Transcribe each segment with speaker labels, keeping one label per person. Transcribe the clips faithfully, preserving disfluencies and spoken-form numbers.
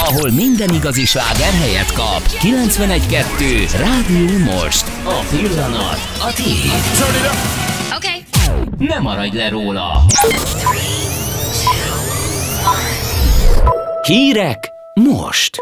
Speaker 1: ahol minden igazi sláger helyet kap. kilencvenegy kettő Rádió Most. A pillanat a tiéd.
Speaker 2: Oké.
Speaker 1: Okay. Ne maradj le róla. Hírek most.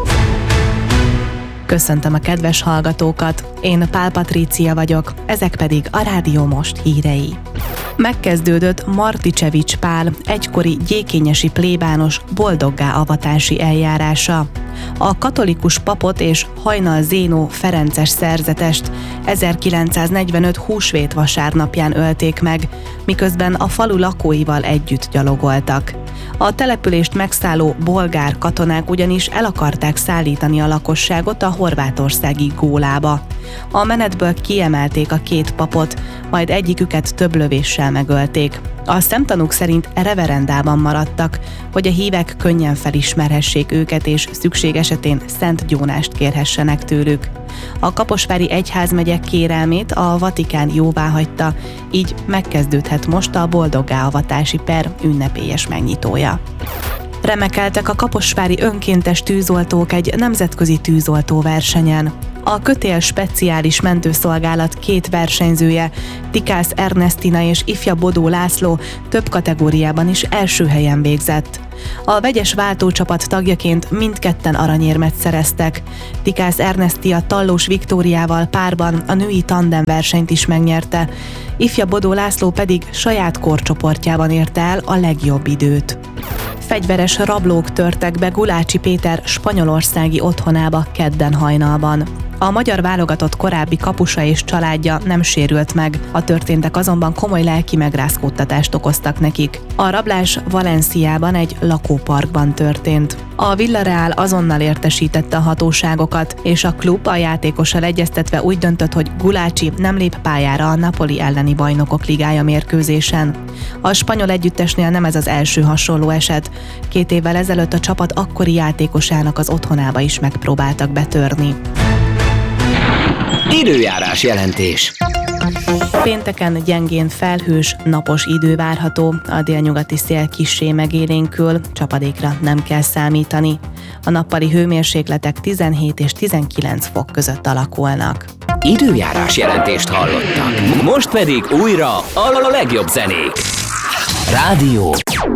Speaker 3: Köszöntöm a kedves hallgatókat, én Pál Patrícia vagyok, ezek pedig a Rádió Most hírei. Megkezdődött Marticsevics Pál, egykori gyékényesi plébános boldoggá avatási eljárása. A katolikus papot és Hajnal Zénó ferences szerzetest ezerkilencszáznegyvenöt húsvét vasárnapján ölték meg, miközben a falu lakóival együtt gyalogoltak. A települést megszálló bolgár katonák ugyanis el akarták szállítani a lakosságot a horvátországi Gólába. A menetből kiemelték a két papot, majd egyiküket több lövéssel megölték. A szemtanúk szerint reverendában maradtak, hogy a hívek könnyen felismerhessék őket és szükség esetén szent gyónást kérhessenek tőlük. A kaposvári egyházmegye kérelmét a Vatikán jóváhagyta, így megkezdődhet most a boldoggá avatási per ünnepélyes megnyitója. Remekeltek a kaposvári önkéntes tűzoltók egy nemzetközi tűzoltó versenyen. A Kötél Speciális Mentőszolgálat két versenyzője, Tikász Ernestina és Ifja Bodó László több kategóriában is első helyen végzett. A vegyes váltócsapat tagjaként mindketten aranyérmet szereztek. Tikász Ernestia Tallós Viktóriával párban a női tandem versenyt is megnyerte, Ifja Bodó László pedig saját korcsoportjában érte el a legjobb időt. Fegyveres rablók törtek be Gulácsi Péter spanyolországi otthonába kedden hajnalban. A magyar válogatott korábbi kapusa és családja nem sérült meg, a történtek azonban komoly lelki megrázkódtatást okoztak nekik. A rablás Valenciában egy lakóparkban történt. A Villarreal azonnal értesítette a hatóságokat, és a klub a játékossal egyeztetve úgy döntött, hogy Gulácsi nem lép pályára a Napoli elleni Bajnokok Ligája mérkőzésen. A spanyol együttesnél nem ez az első hasonló eset. Két évvel ezelőtt a csapat akkori játékosának az otthonába is megpróbáltak betörni.
Speaker 1: Időjárás jelentés.
Speaker 3: Pénteken gyengén felhős, napos idő várható, a délnyugati szél kissé megélénkül, csapadékra nem kell számítani. A nappali hőmérsékletek tizenhét és tizenkilenc fok között alakulnak.
Speaker 1: Időjárás jelentést hallottak. Most pedig újra a legjobb zenék. Rádió